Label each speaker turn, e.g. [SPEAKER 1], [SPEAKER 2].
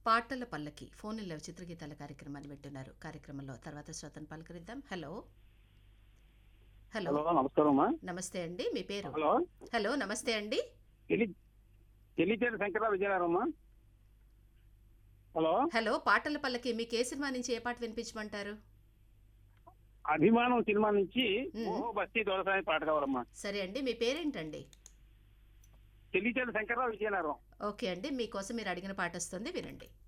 [SPEAKER 1] పాటల పల్లకి ఫోన్లో చిత్రగీతాల కార్యక్రమాన్ని వింటున్నారు. కార్యక్రమంలో తర్వాత శ్రోతను పలకరిద్దాం. హలో హలో
[SPEAKER 2] హలో నమస్కారం అమ్మా.
[SPEAKER 1] నమస్తే అండి, మీ పేరు?
[SPEAKER 2] హలో
[SPEAKER 1] హలో నమస్తే అండి.
[SPEAKER 2] ఎలిచేరు శంకరరావు విజయనగరం అమ్మా. హలో
[SPEAKER 1] హలో పాటల పల్లకి మీకు ఏ సినిమా నుంచి ఏ పాట వినిపించమంటారు?
[SPEAKER 2] అభిమానం సినిమా నుంచి ఓహో బస్తీ దొరసాని పాట కావాలమ్మా.
[SPEAKER 1] సరే అండి, మీ పేరేంటండి?
[SPEAKER 2] ఎలిచేరు శంకరరావు విజయనగరం.
[SPEAKER 1] ఓకే అండి, మీకోసం మీరు అడిగిన పాట వస్తుంది, వినండి.